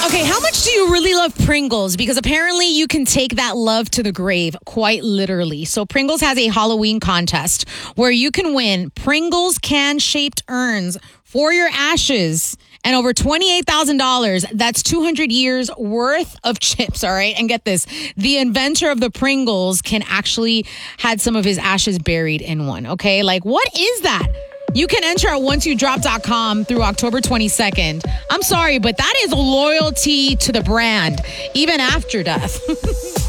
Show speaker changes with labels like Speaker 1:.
Speaker 1: Okay, how much do you really love Pringles? Because apparently you can take that love to the grave, quite literally. So Pringles has a Halloween contest where you can win Pringles can-shaped urns for your ashes and over $28,000. That's 200 years worth of chips, all right? And get this, the inventor of the Pringles can actually had some of his ashes buried in one, okay? Like, what is that? You can enter at onceyoudrop.com through October 22nd. I'm sorry, but that is loyalty to the brand, even after death.